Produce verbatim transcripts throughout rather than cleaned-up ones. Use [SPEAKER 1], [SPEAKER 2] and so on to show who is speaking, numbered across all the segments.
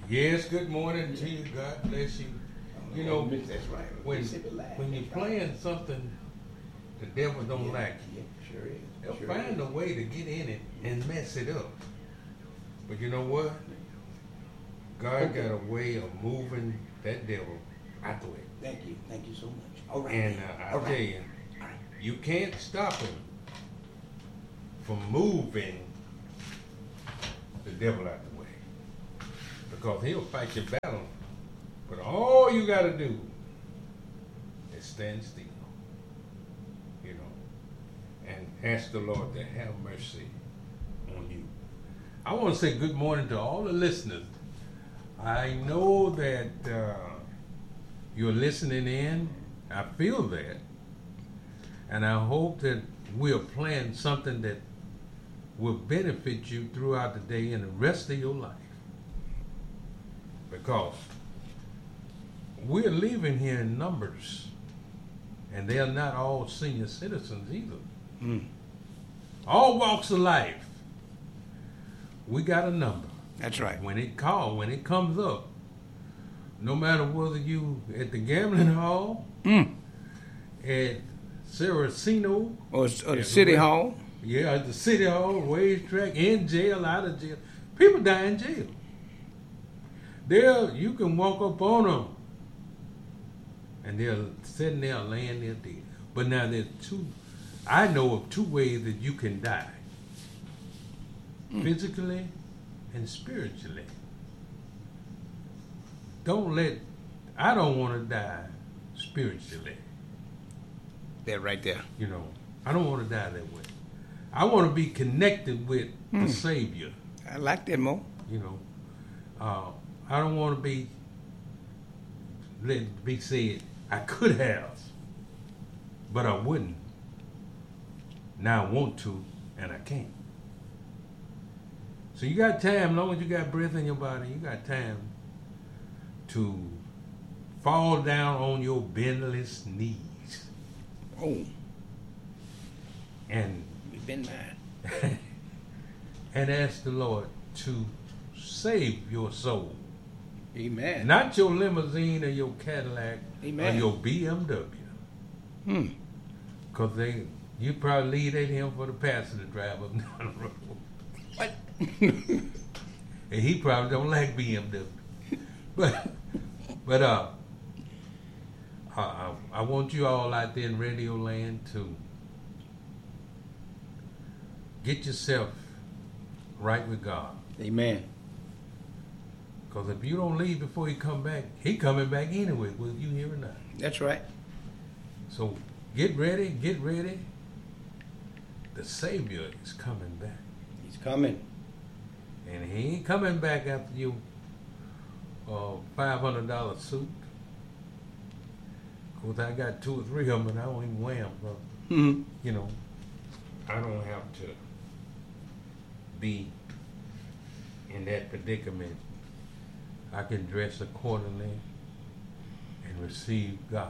[SPEAKER 1] Yes, good morning to you. God bless you. You know,
[SPEAKER 2] That's right.
[SPEAKER 1] when
[SPEAKER 2] Mississippi Live.
[SPEAKER 1] when you're
[SPEAKER 2] That's right.
[SPEAKER 1] playing something the devil don't
[SPEAKER 2] Yeah,
[SPEAKER 1] like,
[SPEAKER 2] Yeah, sure is.
[SPEAKER 1] they'll
[SPEAKER 2] Sure
[SPEAKER 1] find
[SPEAKER 2] is.
[SPEAKER 1] a way to get in it and mess it up. But you know what? God got a way of moving that devil out the way.
[SPEAKER 2] Thank you. Thank you so much. All right.
[SPEAKER 1] And uh, I
[SPEAKER 2] All
[SPEAKER 1] tell
[SPEAKER 2] right.
[SPEAKER 1] you,
[SPEAKER 2] All right.
[SPEAKER 1] you can't stop him from moving the devil out the way. Because he'll fight your battle. But all you got to do is stand still. You know. And ask the Lord to have mercy on you. I want to say good morning to all the listeners. I know that uh, you're listening in. I feel that. And I hope that we're playing something that will benefit you throughout the day and the rest of your life. Because we're living here in numbers, and they're not all senior citizens either.
[SPEAKER 2] Mm.
[SPEAKER 1] All walks of life. We got a number.
[SPEAKER 2] That's right.
[SPEAKER 1] When it calls, when it comes up, no matter whether you at the gambling hall,
[SPEAKER 2] Mm.
[SPEAKER 1] at Saraceno,
[SPEAKER 2] Or, s- or the
[SPEAKER 1] Yeah,
[SPEAKER 2] city
[SPEAKER 1] the way-
[SPEAKER 2] hall.
[SPEAKER 1] yeah, at the city hall, wage track, in jail, out of jail, people die in jail. There, you can walk up on them, and they're sitting there laying there dead. But now there's two. I know of two ways that you can die: physically and spiritually. Don't let. I don't want to die spiritually.
[SPEAKER 2] That right there.
[SPEAKER 1] You know, I don't want to die that way. I want to be connected with the Savior.
[SPEAKER 2] I like that more.
[SPEAKER 1] You know, uh, I don't want to be let it be said I could have, but I wouldn't. Now I want to, and I can't. So you got time, as long as you got breath in your body, you got time to fall down on your bendless knees
[SPEAKER 2] Oh,
[SPEAKER 1] and
[SPEAKER 2] we've been mine.
[SPEAKER 1] and ask the Lord to save your soul.
[SPEAKER 2] Amen.
[SPEAKER 1] Not your limousine or your Cadillac
[SPEAKER 2] Amen.
[SPEAKER 1] or your B M W.
[SPEAKER 2] Hmm.
[SPEAKER 1] Because they, you probably leave that him for the passenger driver down the road.
[SPEAKER 2] What?
[SPEAKER 1] And he probably don't like B M W. But, but uh, I, I, I want you all out there in Radio Land to get yourself right with God.
[SPEAKER 2] Amen.
[SPEAKER 1] Because if you don't leave before he come back, he coming back anyway, whether you hear or not.
[SPEAKER 2] That's right.
[SPEAKER 1] So get ready, get ready. The Savior is coming back.
[SPEAKER 2] He's coming.
[SPEAKER 1] And he ain't coming back after you uh, five hundred dollars suit. Because I got two or three of them and I don't even wear them. But,
[SPEAKER 2] Hmm.
[SPEAKER 1] you know, I don't have to be in that predicament. I can dress accordingly and receive God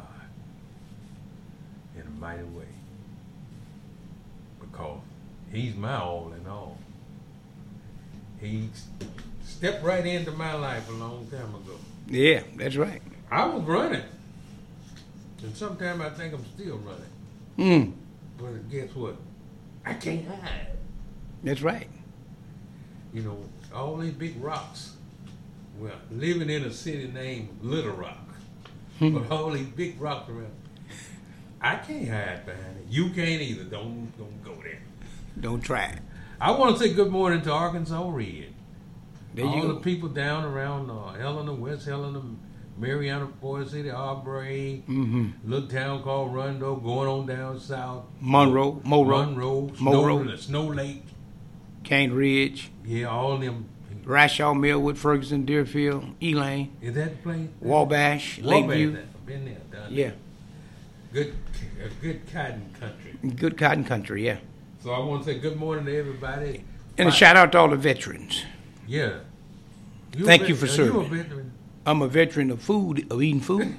[SPEAKER 1] in a mighty way. Because he's my all in all. He stepped right into my life a long time ago.
[SPEAKER 2] Yeah, that's right.
[SPEAKER 1] I was running. And sometimes I think I'm still running.
[SPEAKER 2] Hmm.
[SPEAKER 1] But guess what? I can't hide.
[SPEAKER 2] That's right.
[SPEAKER 1] You know, all these big rocks. Well, living in a city named Little Rock. But all these big rocks around. I can't hide behind it. You can't either. Don't don't go there.
[SPEAKER 2] Don't try it.
[SPEAKER 1] I want to say good morning to Arkansas Red.
[SPEAKER 2] There
[SPEAKER 1] all
[SPEAKER 2] you
[SPEAKER 1] the
[SPEAKER 2] go.
[SPEAKER 1] people down around uh, Helena, West Helena, Mariana, Forest City, Aubrey,
[SPEAKER 2] Mm-hmm.
[SPEAKER 1] little town called Rondo, going on down south.
[SPEAKER 2] Monroe, Monroe,
[SPEAKER 1] Monroe,
[SPEAKER 2] Monroe.
[SPEAKER 1] Snow, Snow Lake.
[SPEAKER 2] Cane Ridge,
[SPEAKER 1] Yeah, all them.
[SPEAKER 2] Rashaw, Millwood, Ferguson, Deerfield, Elaine,
[SPEAKER 1] Is that the place?
[SPEAKER 2] Wabash,
[SPEAKER 1] Wabash,
[SPEAKER 2] Lakeview.
[SPEAKER 1] I've been there, done
[SPEAKER 2] Yeah,
[SPEAKER 1] Good, a good cotton country.
[SPEAKER 2] good cotton country, yeah.
[SPEAKER 1] So I want to say good morning to everybody.
[SPEAKER 2] And a shout out to all the veterans.
[SPEAKER 1] Yeah. You a
[SPEAKER 2] Thank
[SPEAKER 1] vet-
[SPEAKER 2] you for
[SPEAKER 1] are
[SPEAKER 2] serving.
[SPEAKER 1] You a veteran?
[SPEAKER 2] I'm a veteran of food, of eating food.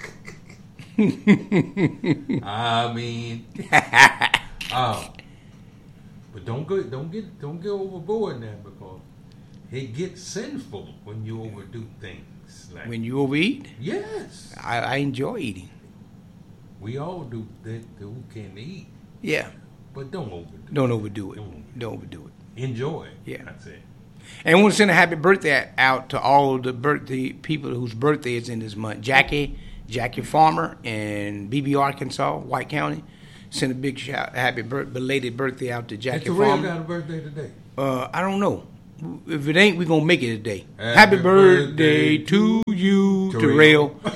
[SPEAKER 1] I mean, uh, but don't go, don't get, don't get overboard now because it gets sinful when you overdo things. Like,
[SPEAKER 2] When you overeat,
[SPEAKER 1] yes,
[SPEAKER 2] I, I enjoy eating.
[SPEAKER 1] we all do that. Who can eat,
[SPEAKER 2] Yeah.
[SPEAKER 1] but don't overdo.
[SPEAKER 2] Don't overdo it.
[SPEAKER 1] Don't.
[SPEAKER 2] Don't overdo it.
[SPEAKER 1] Enjoy.
[SPEAKER 2] Yeah.
[SPEAKER 1] That's it.
[SPEAKER 2] And I want to send a happy birthday out to all the birthday people whose birthday is in this month. Jackie, Jackie Farmer in B B, Arkansas, White County. Send a big shout, happy birth, belated birthday out to
[SPEAKER 1] Has
[SPEAKER 2] Jackie
[SPEAKER 1] Terrell
[SPEAKER 2] Farmer.
[SPEAKER 1] got a birthday today?
[SPEAKER 2] Uh, I don't know. If it ain't, we gonna make it today.
[SPEAKER 1] Happy
[SPEAKER 2] Happy, birthday,
[SPEAKER 1] birthday
[SPEAKER 2] to you,
[SPEAKER 1] Terrell.
[SPEAKER 2] Terrell.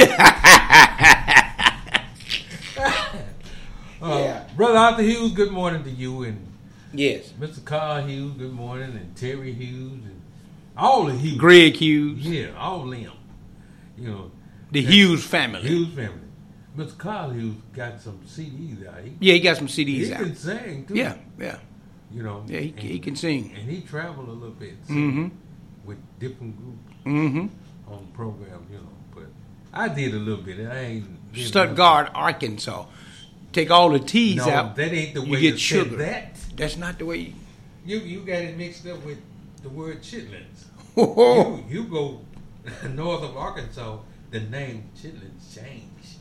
[SPEAKER 1] Uh, Brother Arthur Hughes, good morning to you, and
[SPEAKER 2] Yes.
[SPEAKER 1] Mister Carl Hughes, good morning, and Terry Hughes, and all the Hughes.
[SPEAKER 2] Greg Hughes.
[SPEAKER 1] Yeah, all of them. You know,
[SPEAKER 2] The
[SPEAKER 1] that-
[SPEAKER 2] Hughes family.
[SPEAKER 1] Hughes family. Mister Carl Hughes got some C Ds out. He,
[SPEAKER 2] Yeah, he got some C
[SPEAKER 1] he
[SPEAKER 2] Ds out.
[SPEAKER 1] can sing too.
[SPEAKER 2] Yeah, yeah.
[SPEAKER 1] You know.
[SPEAKER 2] Yeah, he,
[SPEAKER 1] and,
[SPEAKER 2] he can sing.
[SPEAKER 1] And he traveled a little bit
[SPEAKER 2] Mm-hmm.
[SPEAKER 1] with different groups
[SPEAKER 2] Mm-hmm.
[SPEAKER 1] on programs, you know. But I did a little bit. I ain't did
[SPEAKER 2] Stuttgart, Arkansas. Take all the T's
[SPEAKER 1] No,
[SPEAKER 2] out.
[SPEAKER 1] that ain't the
[SPEAKER 2] you
[SPEAKER 1] way
[SPEAKER 2] get
[SPEAKER 1] to
[SPEAKER 2] sugar.
[SPEAKER 1] say that.
[SPEAKER 2] That's not the way. You,
[SPEAKER 1] You you got it mixed up with the word chitlins.
[SPEAKER 2] oh,
[SPEAKER 1] You, you go north of Arkansas, the name chitlins changed.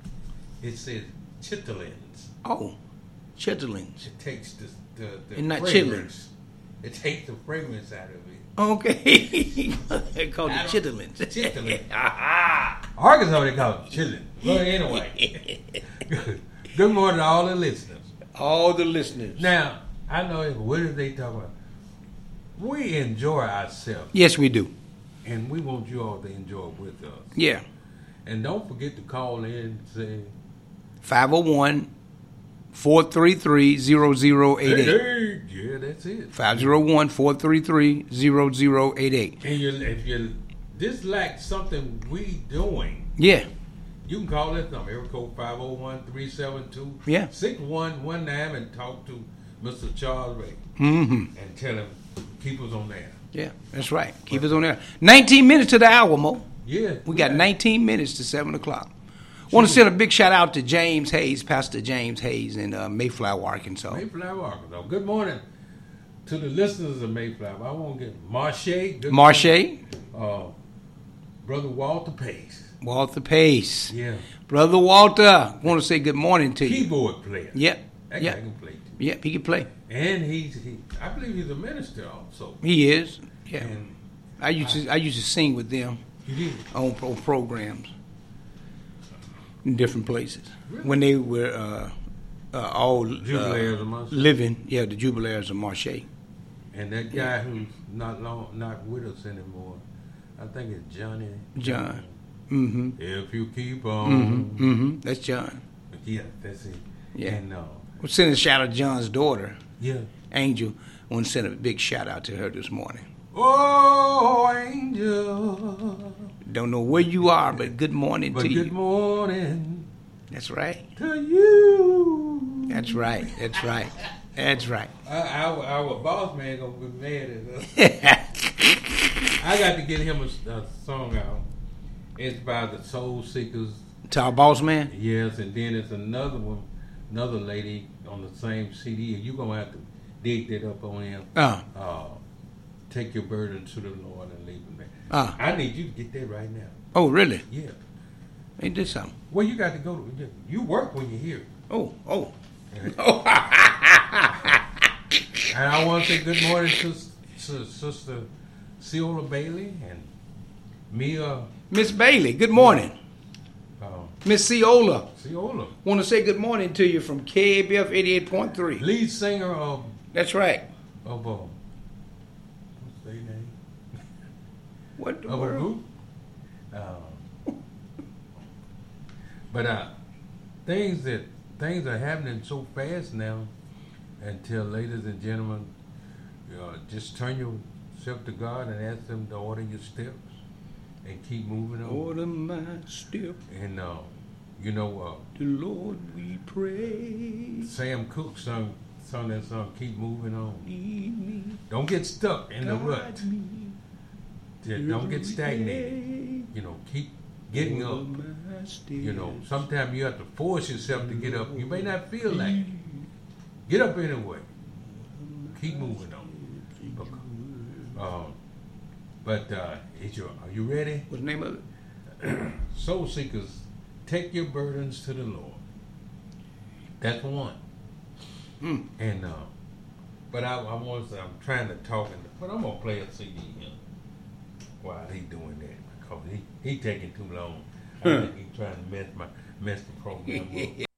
[SPEAKER 1] It says chitlins.
[SPEAKER 2] oh, chitlins.
[SPEAKER 1] It takes the the, the
[SPEAKER 2] And not
[SPEAKER 1] fragrance. It takes the fragrance out of it.
[SPEAKER 2] Okay, they call it
[SPEAKER 1] I don't-
[SPEAKER 2] chitlins.
[SPEAKER 1] Chitlins.
[SPEAKER 2] Aha.
[SPEAKER 1] Arkansas they call it chitlins. But anyway, good morning to all the listeners.
[SPEAKER 2] All the listeners.
[SPEAKER 1] Now I know what are they talking about? We enjoy ourselves.
[SPEAKER 2] Yes, we do.
[SPEAKER 1] And we want you all to enjoy it with us.
[SPEAKER 2] Yeah.
[SPEAKER 1] And don't forget to call in and say,
[SPEAKER 2] five oh one, four three three, zero zero eight
[SPEAKER 1] hey,
[SPEAKER 2] eight.
[SPEAKER 1] hey, yeah, that's it.
[SPEAKER 2] five oh one, four three three, zero zero eight eight.
[SPEAKER 1] And you, if you dislike something we doing,
[SPEAKER 2] Yeah.
[SPEAKER 1] you can call this number, area code five oh one, three seven two,
[SPEAKER 2] Yeah.
[SPEAKER 1] six one one nine and talk to Mister Charles Ray
[SPEAKER 2] Mm-hmm.
[SPEAKER 1] and tell him, keep us on there.
[SPEAKER 2] Yeah, that's right. Keep us on there. nineteen minutes to the hour, Mo.
[SPEAKER 1] Yeah.
[SPEAKER 2] We got nineteen minutes to seven o'clock. Want to send a big shout out to James Hayes, Pastor James Hayes in uh, Mayflower, Arkansas.
[SPEAKER 1] Mayflower, Arkansas. Good morning to the listeners of Mayflower. I want to get Marche. Good
[SPEAKER 2] Marche,
[SPEAKER 1] morning. Uh, Brother Walter Pace.
[SPEAKER 2] Walter Pace.
[SPEAKER 1] Yeah.
[SPEAKER 2] Brother Walter, want to say good morning to you.
[SPEAKER 1] Keyboard player.
[SPEAKER 2] Yep,
[SPEAKER 1] That
[SPEAKER 2] yep,
[SPEAKER 1] guy can play too.
[SPEAKER 2] yep, he can play.
[SPEAKER 1] And he's, he, I believe he's a minister also.
[SPEAKER 2] He is. Yeah.
[SPEAKER 1] And
[SPEAKER 2] I used to I used to sing with them
[SPEAKER 1] he did.
[SPEAKER 2] on, on programs in different places
[SPEAKER 1] Really?
[SPEAKER 2] when they were uh, uh, all
[SPEAKER 1] Jubilaires
[SPEAKER 2] uh,
[SPEAKER 1] of Marche.
[SPEAKER 2] living. Yeah, the Jubilaires of Marche.
[SPEAKER 1] And that guy
[SPEAKER 2] Yeah.
[SPEAKER 1] who's not long, not with us anymore, I think it's Johnny.
[SPEAKER 2] John. Mm-hmm.
[SPEAKER 1] If you keep on.
[SPEAKER 2] Mm-hmm. Mm-hmm. That's John.
[SPEAKER 1] Yeah, that's it.
[SPEAKER 2] Yeah.
[SPEAKER 1] And, uh,
[SPEAKER 2] We're sending a shout out to John's daughter,
[SPEAKER 1] yeah.
[SPEAKER 2] Angel. I want to send a big shout out to her this morning.
[SPEAKER 1] Oh, angel.
[SPEAKER 2] Don't know where you are, but good morning
[SPEAKER 1] But
[SPEAKER 2] to
[SPEAKER 1] good
[SPEAKER 2] you.
[SPEAKER 1] morning
[SPEAKER 2] That's right.
[SPEAKER 1] to you.
[SPEAKER 2] That's right. That's right. That's right.
[SPEAKER 1] Uh, our, our boss man gonna be mad at us. I got to get him a, a song out. It's by the Soul Seekers.
[SPEAKER 2] To our boss man.
[SPEAKER 1] Yes, and then it's another one, another lady on the same C D. You're gonna have to dig that up on him.
[SPEAKER 2] Uh,
[SPEAKER 1] Uh, take your burden to the Lord and leave him there.
[SPEAKER 2] uh.
[SPEAKER 1] I need you to get that right now.
[SPEAKER 2] Oh, really?
[SPEAKER 1] Yeah.
[SPEAKER 2] Ain't this something?
[SPEAKER 1] Well, you got to go to. You work when you're here.
[SPEAKER 2] Oh, oh.
[SPEAKER 1] And I want to say good morning to, to Sister Ciola Bailey and Mia.
[SPEAKER 2] Miss Bailey, good morning.
[SPEAKER 1] Uh,
[SPEAKER 2] Miss Ciola,
[SPEAKER 1] Ciola,
[SPEAKER 2] want to say good morning to you from K A B F eighty-eight point three.
[SPEAKER 1] lead singer of
[SPEAKER 2] That's right.
[SPEAKER 1] of uh, what's their name?
[SPEAKER 2] What the
[SPEAKER 1] Of a
[SPEAKER 2] world?
[SPEAKER 1] group. Uh, but uh, things that things are happening so fast now. Until, ladies and gentlemen, uh, just turn yourself to God and ask Him to order your steps and keep moving on.
[SPEAKER 2] Order my step,
[SPEAKER 1] And uh, you know,
[SPEAKER 2] the Lord we pray.
[SPEAKER 1] uh, Sam Cooke sung sung that song, "Keep Moving On."
[SPEAKER 2] Lead me,
[SPEAKER 1] Don't get stuck in the rut.
[SPEAKER 2] guide me,
[SPEAKER 1] Yeah, Don't get stagnated.
[SPEAKER 2] every
[SPEAKER 1] You know, keep getting
[SPEAKER 2] day.
[SPEAKER 1] up.
[SPEAKER 2] Order my steps.
[SPEAKER 1] You know, sometimes you have to force yourself to get up. You may not feel like it. Get up anyway. Keep moving on. Uh, But uh, is your, are you ready?
[SPEAKER 2] What's the name of it?
[SPEAKER 1] Soul Seekers, take your burdens to the Lord. That's one.
[SPEAKER 2] Mm.
[SPEAKER 1] And uh, but I, I was I'm trying to talk, and but I'm gonna play a C D here while he doing that because he he taking too long. I think he trying to mess my mess the program up.